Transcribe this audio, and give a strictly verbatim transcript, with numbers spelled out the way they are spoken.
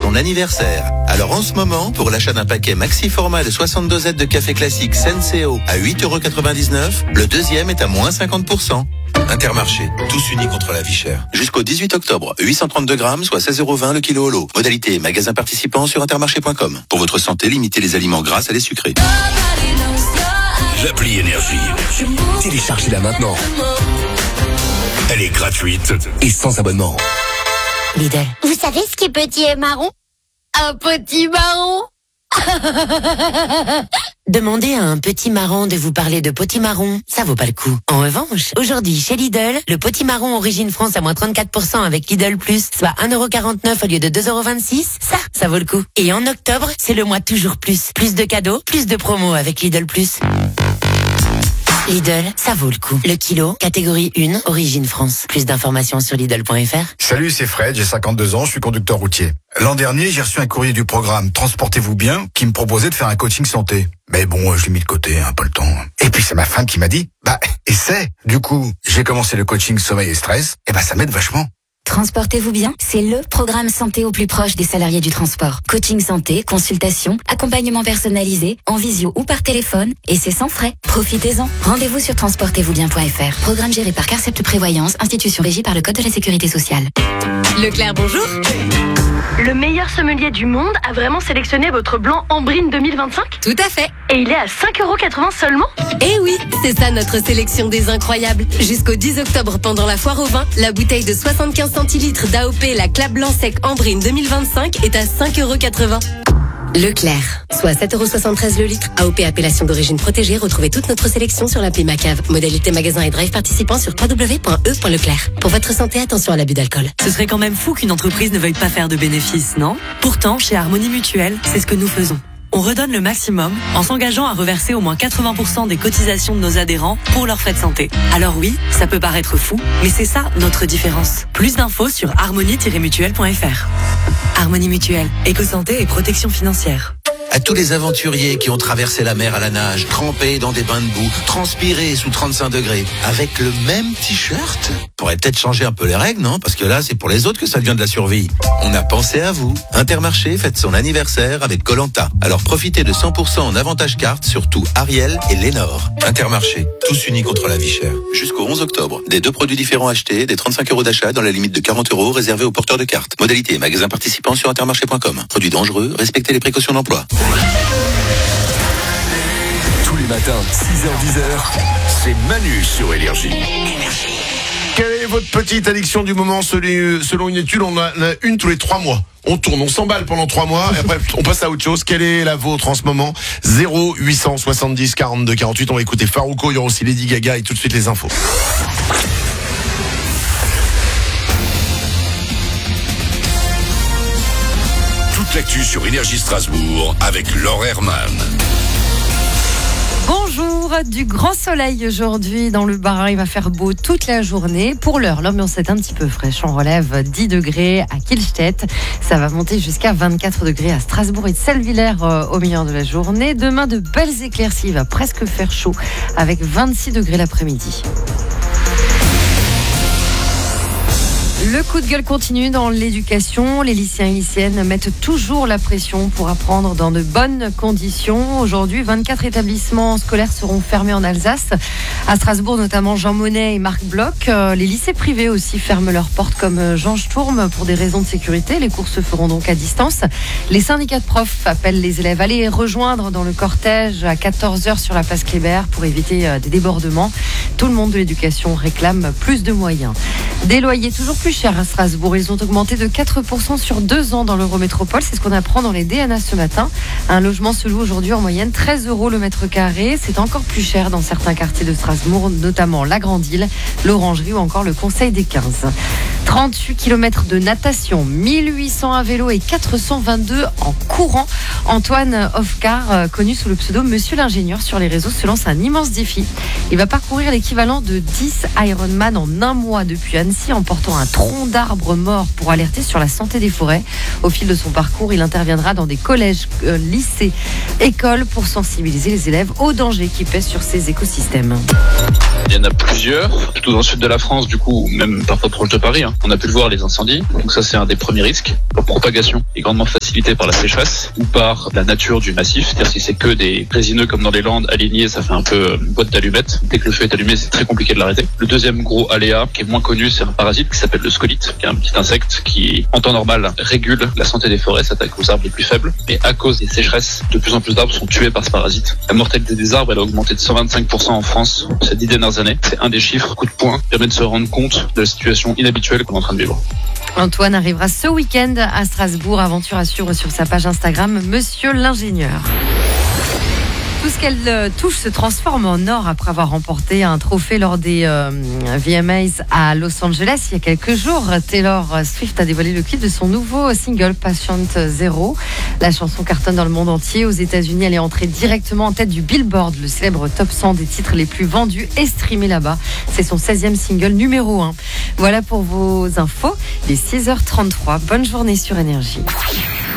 son anniversaire. Alors en ce moment, pour l'achat d'un paquet maxi format de soixante dosettes de café classique Senseo à huit euros quatre-vingt-dix-neuf, le deuxième est à moins cinquante pour cent. Intermarché, tous unis contre la vie chère. Jusqu'au dix-huit octobre, huit cent trente-deux grammes, soit seize euros vingt le kilo au lot. Modalité et magasin participant sur intermarché point com. Pour votre santé, limitez les aliments gras à les sucrés. L'appli Énergie. Téléchargez-la maintenant. Elle est gratuite et sans abonnement. Lidl. Vous savez ce qui est petit et marron? Un petit marron. Demandez à un petit marron de vous parler de potimarron, ça vaut pas le coup. En revanche, aujourd'hui chez Lidl, le potimarron Origine France à moins trente-quatre pour cent avec Lidl Plus, soit un euro quarante-neuf au lieu de deux euros vingt-six, ça, ça vaut le coup. Et en octobre, c'est le mois toujours plus. Plus de cadeaux, plus de promos avec Lidl Plus. Lidl, ça vaut le coup. Le kilo, catégorie un, Origine France. Plus d'informations sur Lidl point F R. Salut, c'est Fred, j'ai cinquante-deux ans, je suis conducteur routier. L'an dernier, j'ai reçu un courrier du programme Transportez-vous bien qui me proposait de faire un coaching santé. Mais bon, je l'ai mis de côté, hein, pas le temps. Et puis c'est ma femme qui m'a dit, bah, essaie. Du coup, j'ai commencé le coaching sommeil et stress, et bah ça m'aide vachement. Transportez-vous bien, c'est le programme santé au plus proche des salariés du transport. Coaching santé, consultation, accompagnement personnalisé, en visio ou par téléphone, et c'est sans frais. Profitez-en. Rendez-vous sur transportez vous bien point F R. Programme géré par Carcept Prévoyance, institution régie par le Code de la Sécurité sociale. Leclerc, bonjour. Le meilleur sommelier du monde a vraiment sélectionné votre blanc Ambrine deux mille vingt-cinq? Tout à fait. Et il est à cinq euros quatre-vingts seulement? Eh oui, c'est ça notre sélection des incroyables. Jusqu'au dix octobre, pendant la foire au vin, la bouteille de soixante-quinze centilitres d'A O P, la Clap Blanc Sec Ambrine deux mille vingt-cinq est à cinq euros quatre-vingts. Leclerc, soit sept euros soixante-treize le litre. A O P appellation d'origine protégée. Retrouvez toute notre sélection sur l'appli Macave. Modalité magasin et drive participant sur w w w point e point leclerc. Pour votre santé, attention à l'abus d'alcool. Ce serait quand même fou qu'une entreprise ne veuille pas faire de bénéfices, non? Pourtant, chez Harmonie Mutuelle, c'est ce que nous faisons. On redonne le maximum en s'engageant à reverser au moins quatre-vingts pour cent des cotisations de nos adhérents pour leurs frais de santé. Alors oui, ça peut paraître fou, mais c'est ça notre différence. Plus d'infos sur harmonie tiret mutuelle point F R. Harmonie Mutuelle, éco-santé et protection financière. À tous les aventuriers qui ont traversé la mer à la nage, trempés dans des bains de boue, transpirés sous trente-cinq degrés, avec le même t-shirt, pourrait peut-être changer un peu les règles, non? Parce que là, c'est pour les autres que ça devient de la survie. On a pensé à vous. Intermarché fête son anniversaire avec Koh-Lanta. Alors profitez de cent pour cent en avantage carte sur tout Ariel et Lénore. Intermarché, tous unis contre la vie chère. Jusqu'au onze octobre. Des deux produits différents achetés, des trente-cinq euros d'achat dans la limite de quarante euros réservés aux porteurs de cartes. Modalité et magasin participant sur intermarché point com. Produits dangereux, respectez les précautions d'emploi. Tous les matins, six heures dix heures, c'est Manu sur Énergie. Quelle est votre petite addiction du moment? Selon une étude, on en a une tous les trois mois. On tourne, on s'emballe pendant trois mois et après on passe à autre chose. Quelle est la vôtre en ce moment? Zéro huit cent soixante-dix quarante-deux quarante-huit. On va écouter Farouko, il y aura aussi Lady Gaga et tout de suite les infos. Toute l'actu sur Énergie Strasbourg avec Laure Herman. Bonjour, du grand soleil aujourd'hui dans le Bas-Rhin, il va faire beau toute la journée. Pour l'heure, l'ambiance est un petit peu fraîche, on relève dix degrés à Kielstedt, ça va monter jusqu'à vingt-quatre degrés à Strasbourg et Sellevillers euh, au milieu de la journée. Demain, de belles éclaircies, il va presque faire chaud avec vingt-six degrés l'après-midi. Le coup de gueule continue dans l'éducation. Les lycéens et lycéennes mettent toujours la pression pour apprendre dans de bonnes conditions. Aujourd'hui, vingt-quatre établissements scolaires seront fermés en Alsace. À Strasbourg, notamment Jean Monnet et Marc Bloch. Les lycées privés aussi ferment leurs portes comme Jean Sturm pour des raisons de sécurité. Les cours se feront donc à distance. Les syndicats de profs appellent les élèves à les rejoindre dans le cortège à quatorze heures sur la place Kléber pour éviter des débordements. Tout le monde de l'éducation réclame plus de moyens. Des loyers toujours plus chers à Strasbourg. Ils ont augmenté de quatre pour cent sur deux ans dans l'Eurométropole. C'est ce qu'on apprend dans les D N A ce matin. Un logement se loue aujourd'hui en moyenne treize euros le mètre carré. C'est encore plus cher dans certains quartiers de Strasbourg, notamment la Grande Île, l'Orangerie ou encore le Conseil des quinze. trente-huit kilomètres de natation, mille huit cents à vélo et quatre cent vingt-deux en courant. Antoine Hofcar, connu sous le pseudo Monsieur l'ingénieur sur les réseaux, se lance un immense défi. Il va parcourir l'équivalent de dix Ironman en un mois depuis Annecy en portant un tronc d'arbre mort pour alerter sur la santé des forêts. Au fil de son parcours, il interviendra dans des collèges, euh, lycées, écoles pour sensibiliser les élèves aux dangers qui pèsent sur ces écosystèmes. Il y en a plusieurs, surtout dans le sud de la France, du coup, même parfois proche de Paris. Hein. On a pu le voir, les incendies. Donc ça, c'est un des premiers risques. Leur propagation est grandement facilitée par la sécheresse ou par la nature du massif. C'est-à-dire si c'est que des résineux comme dans les Landes alignés, ça fait un peu une boîte d'allumettes. Dès que le feu est allumé, c'est très compliqué de l'arrêter. Le deuxième gros aléa qui est moins connu, c'est un parasite qui s'appelle le scolite, qui est un petit insecte qui, en temps normal, régule la santé des forêts, s'attaque aux arbres les plus faibles. Mais à cause des sécheresses, de plus en plus d'arbres sont tués par ce parasite. La mortalité des arbres, elle a augmenté de cent vingt-cinq pour cent en France ces dix dernières années. C'est un des chiffres, coup de poing, qui permet de se rendre compte de la situation inhabituelle qu'on est en train de vivre. Antoine arrivera ce week-end à Strasbourg. Aventure à suivre sur sa page Instagram, Monsieur l'ingénieur. Tout ce qu'elle touche se transforme en or après avoir remporté un trophée lors des euh, V M As à Los Angeles il y a quelques jours. Taylor Swift a dévoilé le clip de son nouveau single Patient Zero. La chanson cartonne dans le monde entier. Aux États-Unis, elle est entrée directement en tête du Billboard, le célèbre top cent des titres les plus vendus et streamés là-bas. C'est son seizième single numéro un. Voilà pour vos infos. Il est six heures trente-trois. Bonne journée sur Énergie.